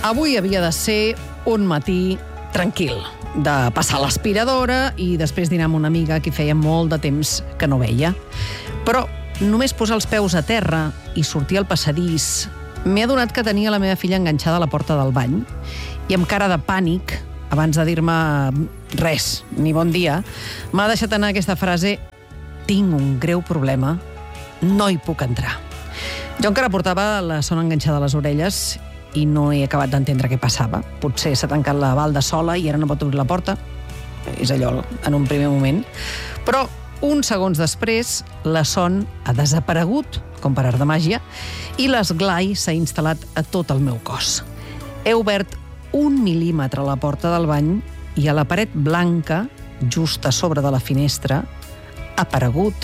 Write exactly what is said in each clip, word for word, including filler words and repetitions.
Avui havia de ser un matí tranquil, de passar l'aspiradora i després dinar amb una amiga que feia molt de temps que no veia. Però només posar els peus a terra i sortir al passadís m'he adonat que tenia la meva filla enganxada a la porta del bany i amb cara de pànic, abans de dir-me res, ni bon dia, m'ha deixat anar aquesta frase: tinc un greu problema, no hi puc entrar. Jo encara portava la son enganxada a les orelles i no he acabat d'entendre què passava. Potser s'ha tancat la balda sola i ara no pot obrir la porta. És allò en un primer moment. Però uns segons després la son ha desaparegut, com per art de màgia, i l'esglai s'ha instal·lat a tot el meu cos. He obert un mil·límetre a la porta del bany i a la paret blanca, just a sobre de la finestra, ha aparegut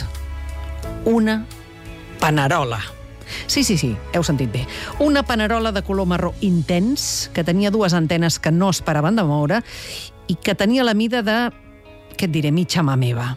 una panerola. Sí, sí, sí, heu sentit bé. Una panerola de color marró intens, que tenia dues antenes que no es paraven de moure i que tenia la mida de, què et diré, mitja mà meva.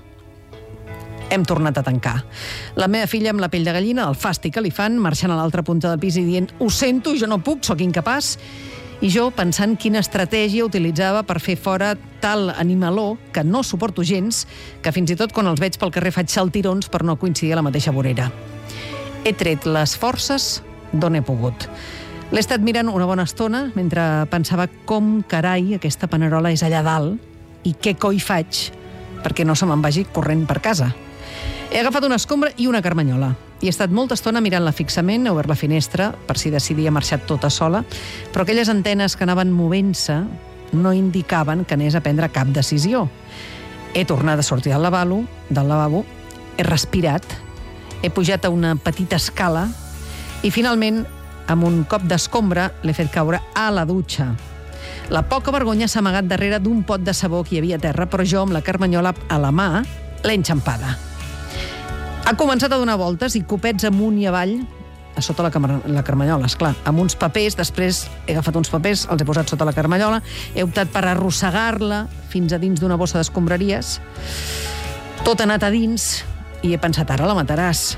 Hem tornat a tancar. La meva filla amb la pell de gallina, el fàstic que li fan, marxant a l'altra punta del pis i dient: ho sento, jo no puc, sóc incapaç. I jo pensant quina estratègia utilitzava per fer fora tal animaló que no suporto gens, que fins i tot quan els veig pel carrer faig saltirons per no coincidir a la mateixa vorera. He tret les forces d'on he pogut. L'he estat mirant una bona estona mentre pensava com carai aquesta panerola és allà dalt i què coi faig perquè no se me'n vagi corrent per casa. He agafat una escombra i una carmanyola i he estat molta estona mirant-la fixament, he obert la finestra per si decidia marxar tota sola, però aquelles antenes que anaven movent-se no indicaven que anés a prendre cap decisió. He tornat a sortir del lavabo, del lavabo, he respirat, he pujat a una petita escala i finalment, amb un cop d'escombra, l'he fet caure a la dutxa. La poca vergonya s'ha amagat darrere d'un pot de sabó que hi havia a terra, però jo, amb la carmanyola a la mà, l'he enxampada. Ha començat a donar voltes i copets amunt i avall, a sota la, la carmanyola, esclar, amb uns papers, després he agafat uns papers, els he posat sota la carmanyola, he optat per arrossegar-la fins a dins d'una bossa d'escombraries. Tot ha anat a dins i he pensat, ara la mataràs.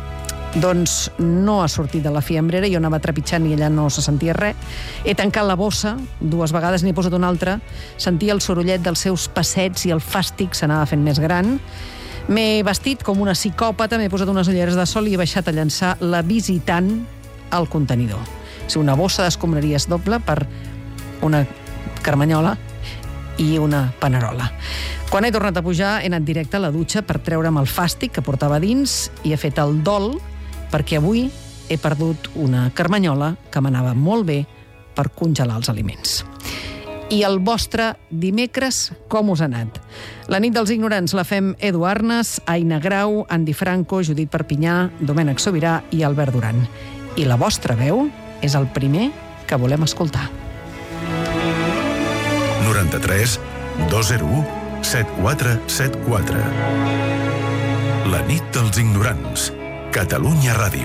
Doncs no ha sortit de la fiambrera, jo anava trepitjant i allà no se sentia res. He tancat la bossa dues vegades, n'he posat una altra, sentia el sorollet dels seus passets i el fàstic s'anava fent més gran. M'he vestit com una psicòpata, m'he posat unes ulleres de sol i he baixat a llançar la visitant al contenidor. És una bossa d'escombraries doble per una carmanyola i una panerola. Quan he tornat a pujar, he anat directe a la dutxa per treure'm el fàstic que portava dins i he fet el dol perquè avui he perdut una carmanyola que m'anava molt bé per congelar els aliments. I el vostre dimecres, com us ha anat? La nit dels ignorants la fem Edu Arnes, Aina Grau, Andy Franco, Judit Perpinyà, Domènec Sobirà i Albert Duran. I la vostra veu és el primer que volem escoltar. noranta-tres dos zero u set quatre set quatre. La nit dels ignorants. Catalunya Ràdio.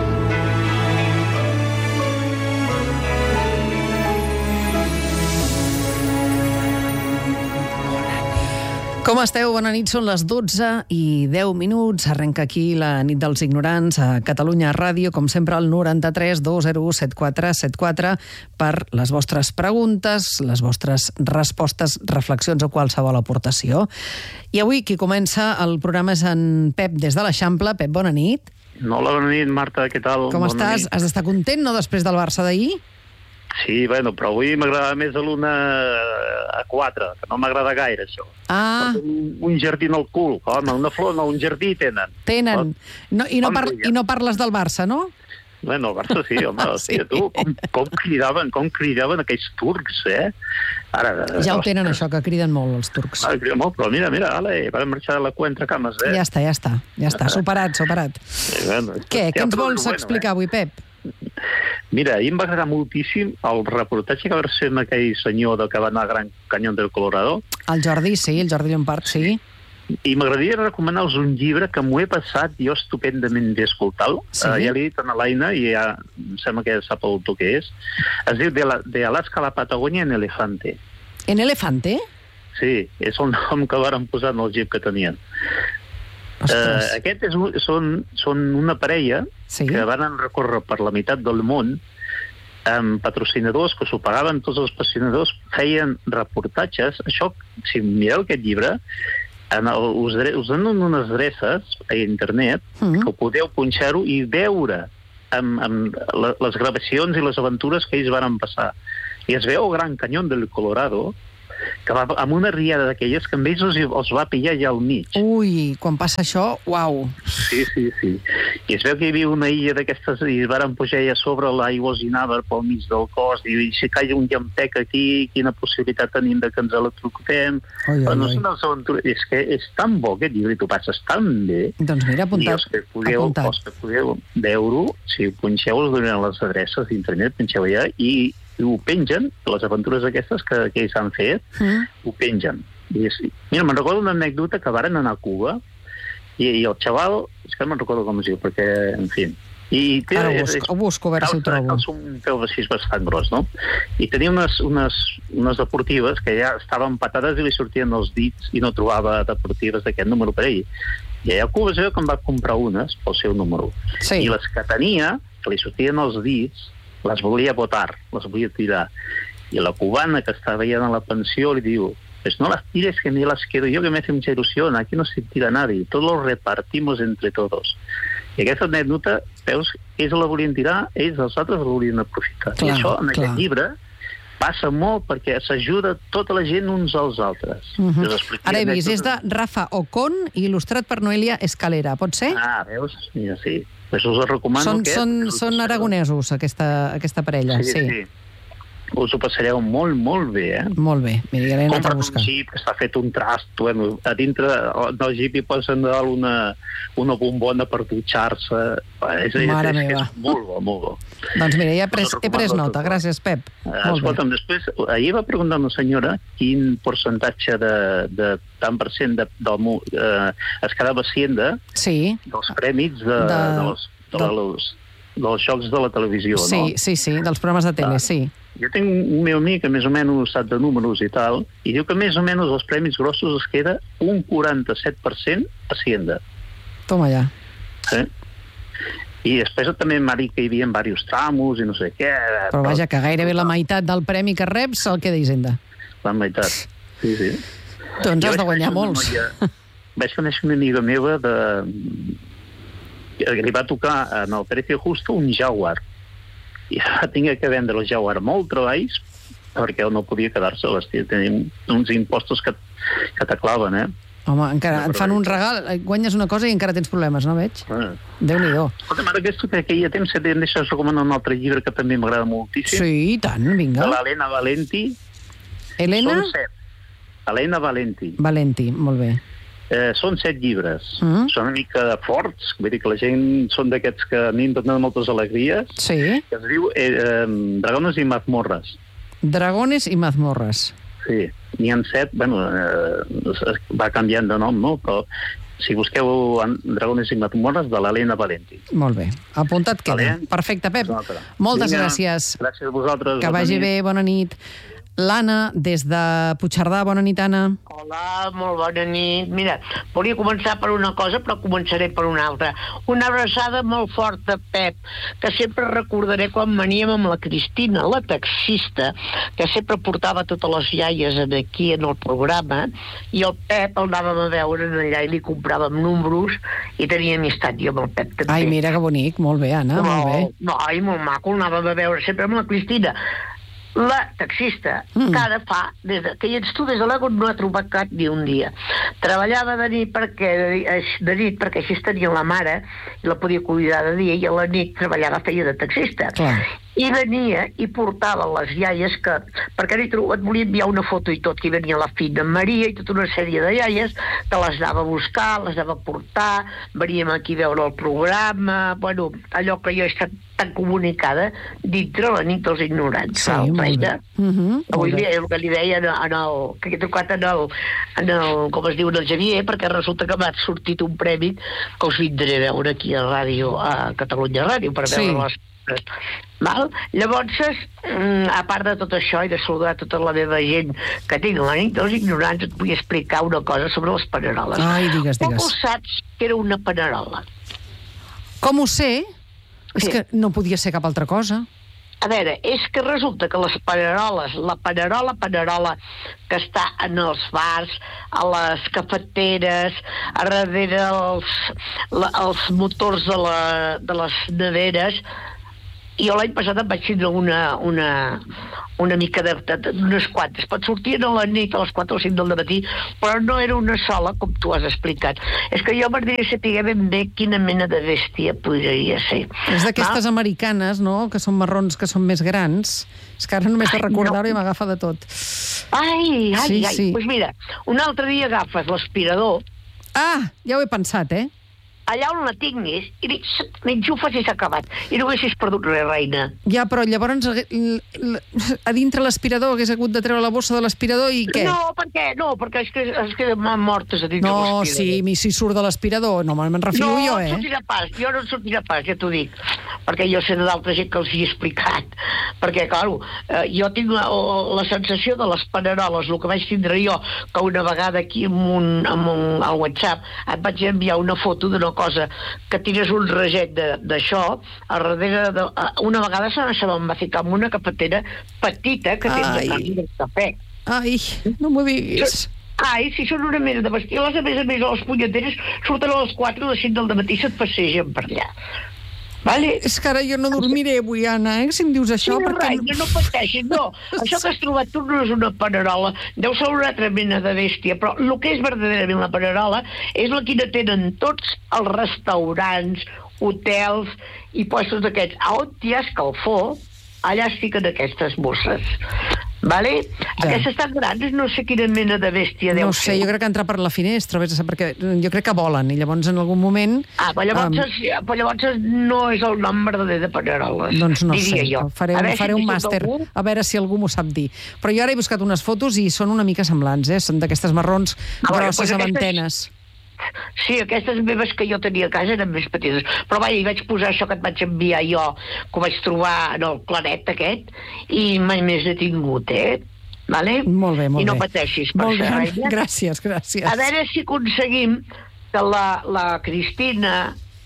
Com esteu? Bona nit, són les dotze i deu minuts. Arrenca aquí la nit dels ignorants a Catalunya Ràdio, com sempre al noranta-tres dos zero u set quatre set quatre per les vostres preguntes, les vostres respostes, reflexions o qualsevol aportació. I avui qui comença el programa és en Pep des de l'Eixample. Pep, bona nit. Hola, bona nit, Marta, què tal? Com bona estàs? Nit. Has d'estar content, no?, després del Barça d'ahir? Sí, bueno, però avui m'agrada més a l'una a quatre, que no m'agrada gaire, això. Ah. Un, un jardí al cul, home, una flor, no, un jardí tenen. Tenen. No, i, no par I no parles del Barça, no? Bueno, el Barça sí, home, sí. Hòstia, tu, com, com cridaven, com cridaven aquells turcs, eh? Ara, ja ho tenen, això, que criden molt, els turcs. Ah, criden molt, però mira, mira, ale, van marxar a la cua entre cames, eh? Ja està, ja està, ja està, superat, superat. Sí, bueno, Què, què ens vols bueno, explicar eh? avui, Pep? Mira, ahir em va agradar moltíssim el reportatge que va ser amb aquell senyor que va anar al Gran Canyón del Colorado. El Jordi, sí, el Jordi Llompart, sí. I m'agradaria recomanar-vos un llibre que m'ho he passat jo estupendament d'escoltar-lo. Sí. Uh, ja l'he dit a l'Aina i ja em sembla que ja sap el que és. Es diu De, la, de Alaska a la Patagònia en elefante. En elefante? Sí, és el nom que varen posar en el jeep que tenien. Uh, aquest és, són, són una parella sí. que van recórrer per la meitat del món amb patrocinadors, que s'ho pagaven tots els patrocinadors, feien reportatges. Això, si mireu aquest llibre, en el, us, us donen unes adreces a internet, mm. que podeu punxar-ho i veure amb, amb les gravacions i les aventures que ells van passar. I es veu el Gran Canyón del Colorado, que va amb una riada d'aquelles que amb ells els, els va pillar ja al mig. Ui, quan passa això, uau. Sí, sí, sí. I es veu que hi havia una illa d'aquestes i es van pujar a sobre l'aigua osinada pel mig del cos i si calla un llampec aquí, quina possibilitat tenim de que ens electrocutem. Però no són les aventures. És que és tan bo aquest llibre i tu passes tan bé. Doncs mira, apuntat. I els que podeu, apuntat. Els que podeu veure-ho, si punxeu, us donen les adreces d'internet, punxeu allà i i ho pengen, les aventures aquestes que, que ells han fet, mm. ho pengen. I és, mira, me'n recordo una anècdota que varen anar a Cuba i, i el xaval, és que no me'n recordo com es diu, perquè, en fi... I té, Ara ho busco, ho busco, a veure si ho trobo. Cal un peu així bastant gros, no? I tenia unes, unes, unes deportives que ja estaven patades i li sortien els dits i no trobava deportives d'aquest número per ell. I allà a Cuba es veu que em va comprar unes pel seu número. Sí. I les que tenia, que li sortien els dits, les volia botar, les volia tirar. Y la cubana que estaba ya en la pensión le digo, pues no las tires que ni las quiero yo, que me hace mucha ilusión, aquí no se tira nadie, todos lo repartimos entre todos. I aquesta anècdota, veus, ells la volien tirar, ells els altres la volien aprofitar. Clar, I això, en clar. Aquest llibre, passa molt perquè s'ajuda tota la gent uns als altres. Uh -huh. Ara he vist, és de Rafa Ocon, il·lustrat per Noelia Escalera, pot ser? Ah, veus? Mira, sí. Pues us ho recomano. Són, aquest, són, són aragonesos, aquesta, aquesta parella, sí. sí. sí. Us ho passareu molt, molt bé, eh? Molt bé. Mira, ja l'he anat a buscar. Compra't un jeep que està fet un trast, bueno, a dintre del jeep hi posen una, una bombona per dutxar-se. És, Mare és, meva. és molt bo, molt bo. Doncs mira, ja he pres, he pres nota. Gràcies, Pep. Uh, escolta'm, després, ahir va preguntar una senyora quin percentatge de, de tant per cent de, del, uh, es quedava Hacienda sí. dels prèmits de, de, de, los, de, de, los, dels jocs de la televisió, sí, no? Sí, sí, dels programes de tele, ah. sí. Jo tinc un meu amic que més o menys sap de números i tal, i diu que més o menys els premis grossos es queda un quaranta-set per cent a Hacienda. Toma ja. Sí. I després també m'ha dit que hi havia diversos tramos i no sé què. Però vaja, que gairebé la meitat del premi que reps el queda a Hisenda. La meitat, sí, sí. Doncs has de guanyar molts. Noia, vaig conèixer una amiga meva de... que li va tocar en el Precio Justo un Jaguar. I va tenir que vendre el Jaguar molt treballs perquè no podia quedar-se. Tenim uns impostos que, que t'aclaven, eh? Home, encara et fan un regal, guanyes una cosa i encara tens problemes, no veig? Ah. Déu-n'hi-do. Escolta, ara aquesta que aquella temps et deixes recomanar un altre llibre que també m'agrada moltíssim. Sí, i tant, vinga. De l'Helena Valenti. Helena? Són set. Helena Valenti. Valenti, molt bé. Eh, són set llibres. Mm. Són una mica forts, vull dir que la gent són d'aquests que a mi em donen moltes alegries. Sí. Que es diu eh, eh, Dragones i mazmorres. Dragones i mazmorres. Sí, n'hi ha set, bueno, eh, va canviant de nom, no? Però si busqueu Dragones i mazmorres de l'Helena Valenti. Molt bé, apuntat queda. Vale. Perfecte, Pep. Moltes Vinga, gràcies. Gràcies a vosaltres. Que vagi bé, bona nit. L'Anna, des de Puigcerdà. Bona nit, Anna. Hola, molt bona nit. Mira, volia començar per una cosa, però començaré per una altra. Una abraçada molt forta, Pep, que sempre recordaré quan veníem amb la Cristina, la taxista, que sempre portava totes les iaies aquí en el programa, i el Pep el anàvem a veure allà i li compràvem números i tenia amistat jo amb el Pep també. Ai, mira que bonic. Molt bé, Anna, no, molt bé. No, ai, molt maco, el anàvem a veure sempre amb la Cristina. La taxista, mm. que ara fa, des de, que hi ets tu des de l'Agon, no ha trobat cap ni un dia. Treballava de nit perquè, de, de nit perquè així tenia la mare i la podia cuidar de dia, i a la nit treballava, feia de taxista. Clar. I venia i portava les iaies que... Perquè et volia enviar una foto i tot, que hi venia la filla Maria i tota una sèrie de iaies que les anava a buscar, les anava a portar, veníem aquí a veure el programa, bueno, allò que jo he estat tan comunicada dintre la nit dels ignorants. Sí, molt bé. Uh-huh, avui li, el que li deia en, en el, que he trucat en el, en el, com es diu, en el Xavier, perquè resulta que m'ha sortit un premi que us vindré a veure aquí a ràdio, a Catalunya Ràdio, per veure sí. les... Val? Llavors, a part de tot això i de saludar tota la meva gent que tinc a la nit dels ignorants, et vull explicar una cosa sobre les paneroles. Ai, digues, digues. Com ho saps que era una panerola? Com ho sé? És Sí. que no podia ser cap altra cosa. A veure, és que resulta que les paneroles, la panerola, panerola que està en els bars, a les cafeteres, a darrere els, la, els motors de, la, de les neveres, jo l'any passat em vaig tindre una, una, una mica de, de, unes quantes. Pot sortir a la nit a les quatre o cinc del matí, però no era una sola, com tu has explicat. És que jo m'agradaria saber ben bé quina mena de bèstia podria ser. És d'aquestes ah? americanes, no?, que són marrons, que són més grans. És que ara només de recordar-ho no. i m'agafa de tot. Ai, ai, sí, ai. Sí. Pues mira, un altre dia agafes l'aspirador. Ah, ja ho he pensat, eh? Allà on la tinguis, i l'enxufes i s'ha acabat. I no haguessis perdut res, reina. Ja, però llavors a dintre l'aspirador hagués hagut de treure la bossa de l'aspirador i què? No, per què? No, perquè es queden, es queden mortes a dintre no, l'aspirador. No, sí, si surt de l'aspirador, no me'n refio no, jo, eh? No, sortirà pas, jo no en sortirà pas, ja t'ho dic. Perquè jo sé d'altra gent que els hi he explicat. Perquè, clar, jo tinc la, la sensació de les paneroles, el que vaig tindre jo, que una vegada aquí amb un, amb un, al WhatsApp et vaig enviar una foto d'una cosa que tires un reget d'això, a darrere de, una vegada se me'n va ficar en una cafetera petita que tens de canvi de cafè. Ai, no m'ho diguis. Ai, si són una mena de bestieles, a més a més, a les punyeteres surten a les quatre o les cinc del matí i se't passegen per allà. Vale. És que ara jo no dormiré avui, Anna, eh, si em dius això. Sí, perquè... rai, no pateixis, no. Això que has trobat tu no és una panerola, deu ser una altra mena de bèstia, però el que és verdaderament la panerola és la que tenen tots els restaurants, hotels i puestos d'aquests. A on hi ha escalfor, allà es fiquen aquestes bosses. Vale? Ja. Aquestes tan grans no sé quina mena de bèstia deu no sé, ser. Jo crec que entra per la finestra, perquè jo crec que volen, i llavors en algun moment... Ah, però llavors, um... però llavors no és el nom verdader de paneroles. Doncs no diria sé, jo. faré, un, faré si un màster, algú... a veure si algú m'ho sap dir. Però jo ara he buscat unes fotos i són una mica semblants, eh? Són d'aquestes marrons ah, grosses pues amb aquestes... antenes. Sí, aquestes meves que jo tenia a casa eren més petites. Però vaja, hi vaig posar això que et vaig enviar jo, que ho vaig trobar en el claret aquest, i mai més he tingut, eh? Vale? Molt bé, molt bé. I no pateixis per molt això, bé. Gràcies, gràcies. A veure si aconseguim que la, la Cristina,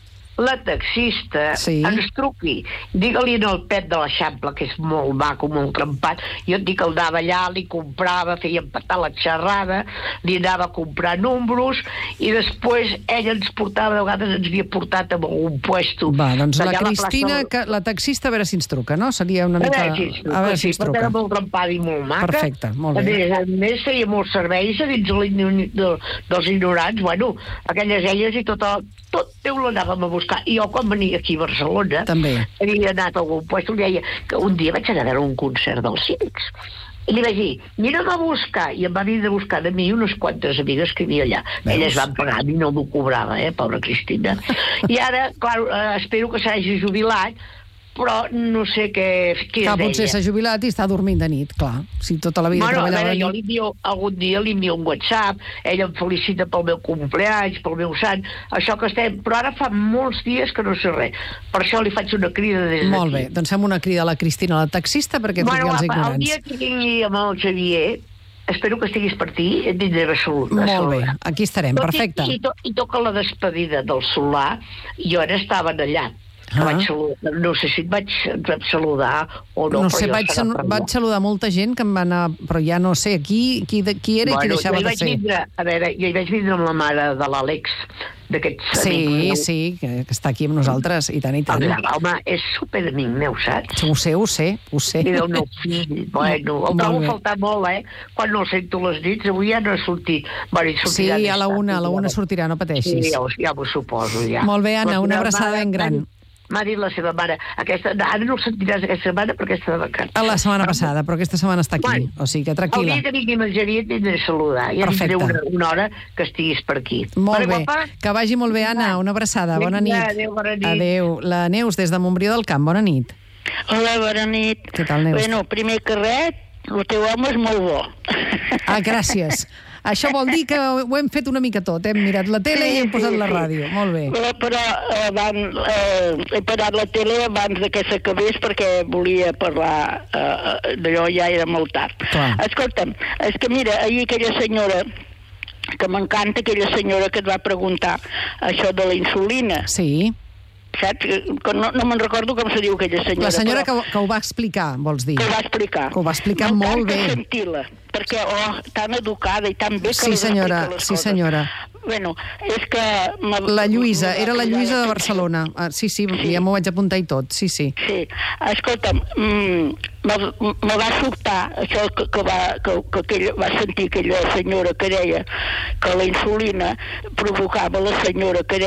la taxista, sí. ens truqui. Digue-li en el pet de l'Eixample, que és molt maco, molt trempat. Jo et dic que el anava allà, li comprava, feia empatar la xerrada, li anava a comprar números, i després ella ens portava, de vegades ens havia portat a algun puesto. Va, doncs la Cristina, la, plaça... que, la taxista, a veure si ens truca, no? Seria una mica... A veure si ens truca, a veure si ens sí, truca. perquè era molt trempada i molt maca. Perfecte, molt bé. A més, a més feia molts serveis a dins dels ignorants. Bueno, aquelles elles i tot, tot Déu l'anàvem a buscar. I jo, quan venia aquí a Barcelona, també havia anat a algun lloc, li deia que un dia vaig anar a veure un concert dels Cívics. I li vaig dir, anirem a buscar. I em va venir a buscar de mi unes quantes amigues que hi havia allà. Veus? Elles van pagar, a mi no m'ho cobrava, eh, pobra Cristina. I ara, clar, espero que s'hagi jubilat, però no sé què, què clar, és potser s'ha jubilat i està dormint de nit, clar. Si tota la vida bueno, treballava a veure, de nit... jo li envio, algun dia li envio un WhatsApp, ella em felicita pel meu compleanys, pel meu sant, això que estem... Però ara fa molts dies que no sé res. Per això li faig una crida des d'aquí. Molt bé, doncs fem una crida a la Cristina, a la taxista, perquè truqui bueno, als ignorants. El dia que vingui amb el Xavier, espero que estiguis per ti, et tindré salut. Molt bé, aquí estarem, tot perfecte. I, i, to, I toca la despedida del Solà, jo ara estava allà. Ah. Vaig saludar, no sé si et vaig, et vaig saludar o no, no però sé, jo vaig, sal vaig saludar molta gent que em va anar, però ja no sé qui, qui, qui era bueno, i qui deixava de ser. Vindre, a veure, jo hi vaig vindre amb la mare de l'Àlex, d'aquests sí, amics. Sí, que, que està aquí amb nosaltres, i tant, i tant. El home és superamic meu, saps? Ho sé, ho sé, ho sé. I del meu fill, bueno, el trobo a faltar molt, eh? Quan no el sento les nits, avui ja no ha sortit. Bueno, sí, a la una, a la una sortirà, no pateixis. Sí, ja, ja m'ho suposo, ja. Molt bé, Anna, una abraçada ben gran. M'ha dit la seva mare, aquesta, ara no el sentiràs aquesta setmana perquè està de vacances. A la setmana passada, però aquesta setmana està aquí, bueno, o sigui que tranquil·la. El dia que vingui amb el Xavier t'he saludar, ja tindré una, una hora que estiguis per aquí. Molt bé, guapa? Que vagi molt bé, Anna, una abraçada, bona nit. Adéu, bona nit. Adéu. La Neus, des de Montbrió del Camp, bona nit. Hola, bona nit. Què tal, Neus? Bueno, primer que res, el teu home és molt bo. Ah, gràcies. Això vol dir que ho hem fet una mica tot. Hem mirat la tele sí, i hem posat sí, la ràdio. Sí. Molt bé. Però, però eh, van, eh, he parat la tele abans que s'acabés perquè volia parlar eh, d'allò, ja era molt tard. Clar. Escolta'm, és que mira, ahir aquella senyora, que m'encanta aquella senyora que et va preguntar això de la insulina. Sí. saps? Que no, no me'n recordo com se diu aquella senyora. La senyora però... que, que ho va explicar, vols dir? Que ho va explicar. Que ho va explicar no molt bé. Sentir-la, perquè, oh, tan educada i tan bé que sí, les senyora, explica les sí, coses. senyora. Bueno, és que... La Lluïsa, era la Lluïsa de Barcelona. Ah, sí, sí, sí, ja m'ho vaig apuntar i tot, sí, sí. Sí, escolta'm, mm, me, me va sobtar això que, que, va, que, que aquella, va sentir aquella senyora que deia que la insulina provocava la senyora que deia